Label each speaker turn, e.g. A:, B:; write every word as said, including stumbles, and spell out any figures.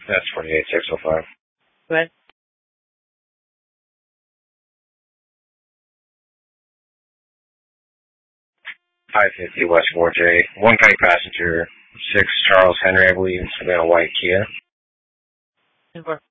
A: That's twenty-eight six oh five.
B: Go ahead.
A: five fifty West four J. One bank passenger. six Charles Henry, I believe. Savannah White Kia.
B: ten four.